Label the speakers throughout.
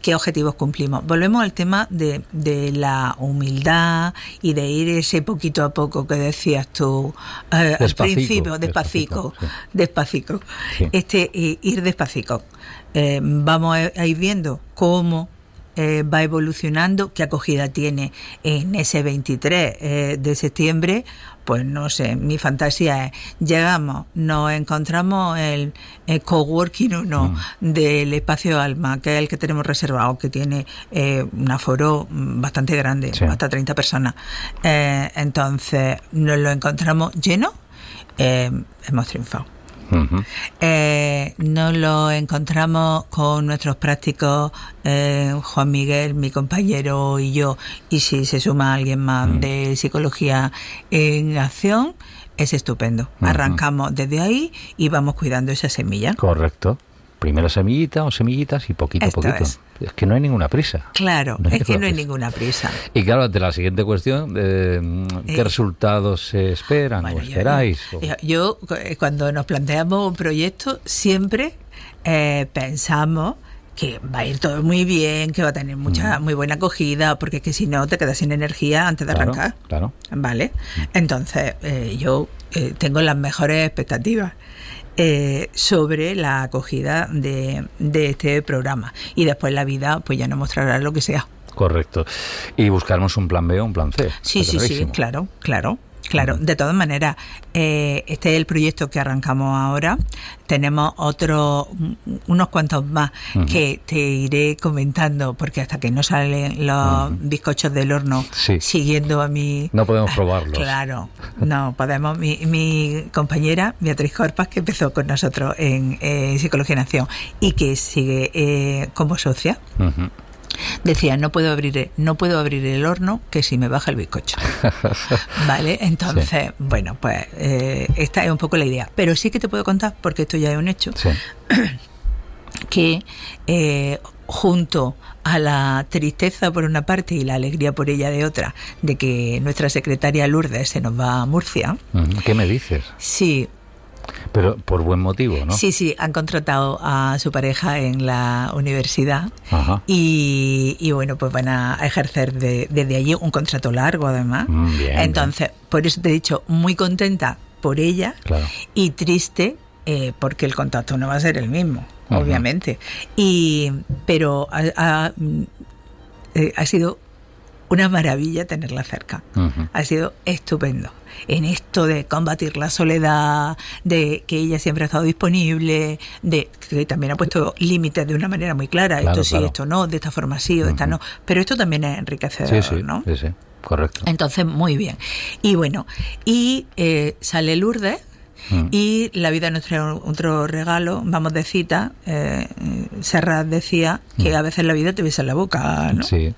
Speaker 1: qué objetivos cumplimos. Volvemos al tema de la humildad y de ir ese poquito a poco que decías tú al principio, despacito. Sí. Ir despacito. Vamos a ir viendo cómo va evolucionando, qué acogida tiene en ese 23 de septiembre. Pues no sé, mi fantasía es, llegamos, nos encontramos el coworking del Espacio Alma, que es el que tenemos reservado, que tiene un aforo bastante grande, hasta 30 personas. Entonces, nos lo encontramos lleno, hemos triunfado. Uh-huh. Nos lo encontramos con nuestros prácticos, Juan Miguel, mi compañero, y yo, y si se suma alguien más de Psicología en Acción, es estupendo. Arrancamos desde ahí y vamos cuidando esa semilla.
Speaker 2: Correcto. Primero semillita o semillitas y poquito a poquito. Es que no hay ninguna prisa.
Speaker 1: Claro, no hay ninguna prisa.
Speaker 2: Y claro, ante la siguiente cuestión, ¿qué resultados se esperan o esperáis?
Speaker 1: Yo, cuando nos planteamos un proyecto, siempre pensamos que va a ir todo muy bien, que va a tener muy buena acogida, porque es que si no te quedas sin energía antes de arrancar.
Speaker 2: Claro.
Speaker 1: ¿Vale? Entonces, yo tengo las mejores expectativas sobre la acogida de este programa, y después la vida pues ya nos mostrará lo que sea.
Speaker 2: Correcto. Y buscaremos un plan B o un plan C.
Speaker 1: Sí, claro. De todas maneras, este es el proyecto que arrancamos ahora. Tenemos unos cuantos más que te iré comentando, porque hasta que no salen los bizcochos del horno, siguiendo a mi...
Speaker 2: No podemos probarlos.
Speaker 1: Claro, no podemos. Mi compañera, Beatriz Corpas, que empezó con nosotros en Psicología en Acción y que sigue como socia, decía, no puedo abrir el horno, que si me baja el bizcocho. ¿Vale? Entonces, bueno, pues esta es un poco la idea. Pero sí que te puedo contar, porque esto ya es un hecho, que junto a la tristeza por una parte y la alegría por ella de otra, de que nuestra secretaria Lourdes se nos va a Murcia.
Speaker 2: ¿Qué me dices?
Speaker 1: Sí.
Speaker 2: Pero por buen motivo, ¿no?
Speaker 1: Sí, han contratado a su pareja en la universidad. Y bueno, pues van a ejercer desde allí un contrato largo, además.
Speaker 2: Bien,
Speaker 1: entonces, por eso te he dicho, muy contenta por ella, y triste porque el contacto no va a ser el mismo, obviamente. Pero ha sido una maravilla tenerla cerca. Ha sido estupendo. En esto de combatir la soledad, de que ella siempre ha estado disponible, de que también ha puesto límites de una manera muy clara. Esto sí, esto no, de esta forma sí o de esta no. Pero esto también es enriquecedor, ¿no?
Speaker 2: Sí, correcto.
Speaker 1: Entonces, muy bien. Y bueno, sale Lourdes. Y la vida nos trae otro regalo, vamos de cita. Serrat decía que a veces la vida te besa en la boca, ¿no?
Speaker 2: Sí.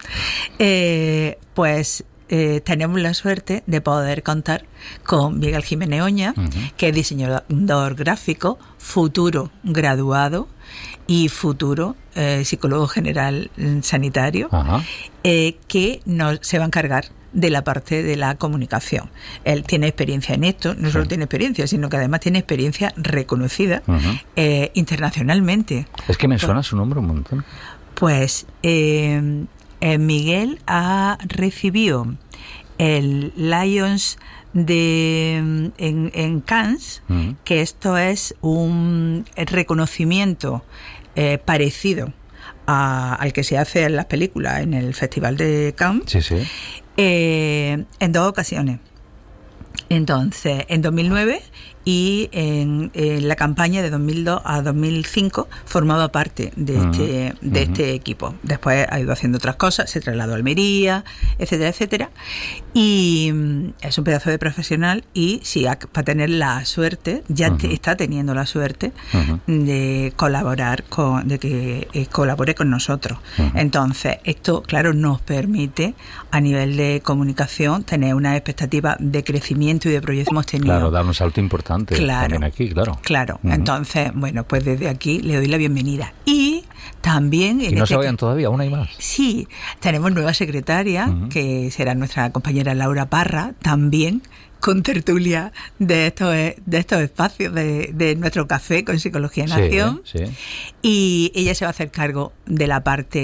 Speaker 1: Pues tenemos la suerte de poder contar con Miguel Jiménez Oña, que es diseñador gráfico, futuro graduado y futuro psicólogo general sanitario, que se va a internacionalmente de la parte de la comunicación. Él tiene experiencia en esto, no solo tiene experiencia, sino que además tiene experiencia reconocida internacionalmente.
Speaker 2: Es que me suena su nombre un montón.
Speaker 1: Pues Miguel ha recibido el Lions en Cannes, que esto es un reconocimiento parecido al que se hace en las películas en el Festival de Cannes, en 2 ocasiones. Entonces, en 2009 y en la campaña de 2002 a 2005 formaba parte de este equipo. Después ha ido haciendo otras cosas, se trasladó a Almería, etcétera, etcétera. Y es un pedazo de profesional, y sí, para tener la suerte, está teniendo la suerte de colaborar de que colabore con nosotros. Entonces, esto, claro, nos permite a nivel de comunicación tener una expectativa de crecimiento y de proyección. Hemos tenido,
Speaker 2: claro, dar un salto importante también aquí, claro.
Speaker 1: Entonces, bueno, pues desde aquí le doy la bienvenida. Y también...
Speaker 2: ¿Y no se vayan todavía? ¿Una y más?
Speaker 1: Sí, tenemos nueva secretaria, que será nuestra compañera Laura Parra, también con tertulia de estos espacios de nuestro café con Psicología en Acción. Y ella se va a hacer cargo de la parte